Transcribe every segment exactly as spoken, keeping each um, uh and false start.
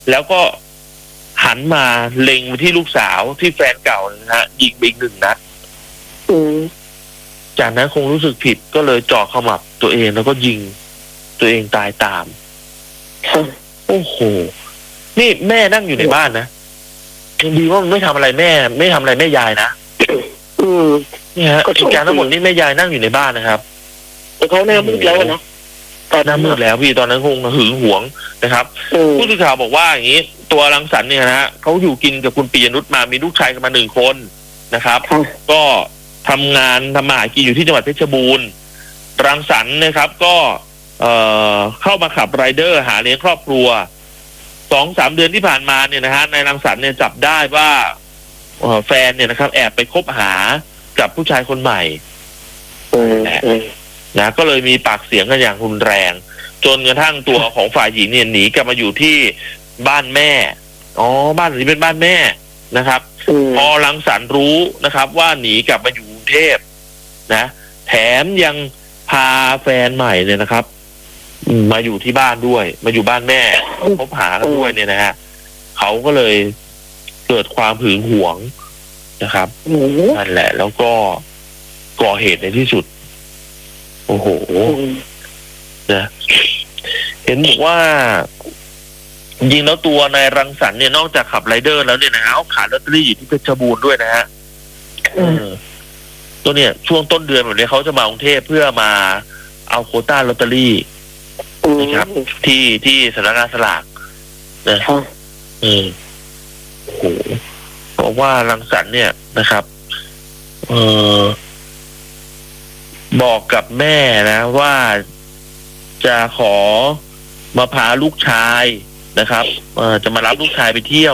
แล้วก็หันมาเล็งไปที่ลูกสาวที่แฟนเก่านะฮะยิงไปอีกหนึ่งนัดจากนั้นคงรู้สึกผิดก็เลยจ่อขมับตัวเองแล้วก็ยิงตัวเองตายตามโอ้โหนี่แม่นั่งอยู่ในบ้านนะยังดีว่ามันไม่ทำอะไรแม่ ไม่ทำอะไรแม่ยายนะนี่ฮะเหตุการณ์ทั้งหมดนี่แม่ยายนั่งอยู่ในบ้านนะครับแต่เขาหน้ามืดแล้วนะตอนหน้ามืดแล้วพี่ตอนนั้นคงหึงหวงนะครับผู้สื่อข่าวบอกว่าอย่างนี้ตัวรังสรรค์เนี่ยนะฮะเขาอยู่กินกับคุณปิยนุชมามีลูกชายกันมาหนึ่งคนนะครับก็ทำงานทำมาหากินอยู่ที่จังหวัดเพชรบูรณ์รังสรรค์นะครับก็เอ่อเข้ามาขับไรเดอร์หาเลี้ยงครอบครัวสองสามเดือนที่ผ่านมาเนี่ยนะฮะนายรังสรรค์เนี่ยจับได้ว่าแฟนเนี่ยนะครับแอบไปคบหากับผู้ชายคนใหม่นะก็เลยมีปากเสียงกันอย่างรุนแรงจนกระทั่งตัวของฝ่ายหญิงเนี่ยหนีกลับมาอยู่ที่บ้านแม่อ๋อบ้านนี้เป็นบ้านแม่นะครับพอรังสรรค์รู้นะครับว่าหนีกลับมาอยู่กรุงเทพนะแถมยังพาแฟนใหม่เนี่ยนะครับมาอยู่ที่บ้านด้วยมาอยู่บ้านแม่พบหากันด้วยเนี่ยนะฮะเขาก็เลยเกิดความหึงหวงนะครับนั่นแหละแล้วก็ก่อเหตุในที่สุดโอ้โหนะเห็นบอกว่าจริงแล้วตัวนายรังสรรค์เนี่ยนอกจากขับไรเดอร์แล้วเนี่ยนะเขาขายลอตเตอรี่อยู่ที่เพชรบูรณ์ด้วยนะฮะตัวเนี่ยช่วงต้นเดือนแบบนี้เขาจะมากรุงเทพเพื่อมาเอาโควต้าลอตเตอรี่นะครับที่ที่สำนักงานสลากนะอืมโอ้โหบอกว่ารังสรรค์เนี่ยนะครับเออบอกกับแม่นะว่าจะขอมาพาลูกชายนะครับเออจะมารับลูกชายไปเที่ยว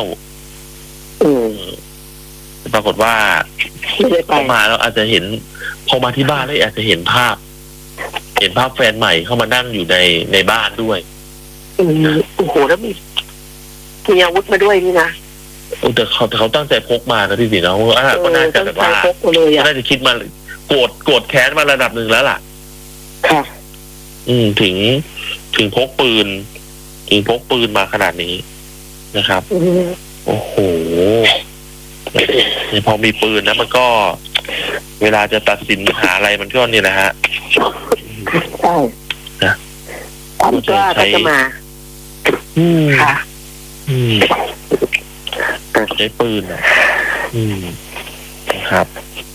ปรากฏว่าพอมาแล้วอาจจะเห็นพอมาที่บ้านแล้วอาจจะเห็นภาพเห็นภาพแฟนใหม่เข้ามานั่งอยู่ในในบ้านด้วยโอ้โหแล้วมีมีอาวุธมาด้วยนี่นะโอ้แต่เขาแต่เขาตั้งใจพกมานะพี่สิเนาะก็น่าจะแบบว่าน่าจะคิดมาโกรธโกรธแค้นมาระดับหนึ่งแล้วล่ะค่ะอืมถึงถึงพกปืนถึงพกปืนมาขนาดนี้นะครับโอ้โหพอมีปืนนะมันก็เวลาจะตัดสินหาอะไรมันก็เนี่ยนะฮะใช่นะความกล้าก็จะมาอืมค่ะอืมใช้ปืนอ่ะอืมครับ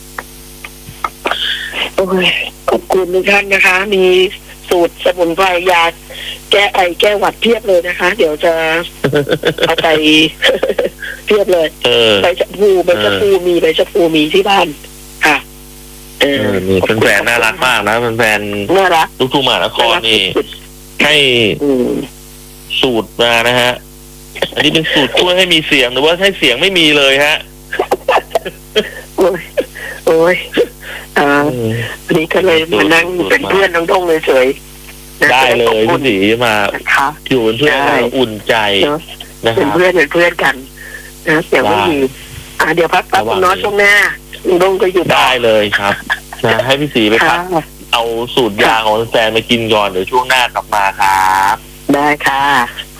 โอ้ยขอบคุณทุกท่านนะคะมีสูตรสมุนไพรยาแก้ไอแก้หวัดเพียบเลยนะคะเดี๋ยวจะเอาไปเพียบเลยใบชะพูใบชะพูมีใบชะพูมีที่บ้านค่ะเออนี่เป็นแฟนน่ารักมากนะเป็นแฟนน่ารักลูกทุ่งมหานครนี่ให้สูตรมานะฮะอันนี้เป็นสูตรช่วยให้มีเสียงหรือว่าให้เสียงไม่มีเลยฮะโอ้ยโอ้ยอ่าวันนี้ก็เลยมานั่งเป็นเพื่อนน้องดงเลยเฉยได้เลยพี่ศรีมาอยู่เป็นเพื่อนอุ่นใจนะเป็นเพื่อนเป็นเพื่อนกันนะเสียงไม่มีอ่าเดี๋ยวพักแป๊บน้อยช่วงหน้าน้องดงก็อยู่ได้เลยครับนะให้พี่ศรีไปพักเอาสูตรยาของแฟนมากินก่อนเดี๋ยวช่วงหน้ากลับมาครับได้ค่ะ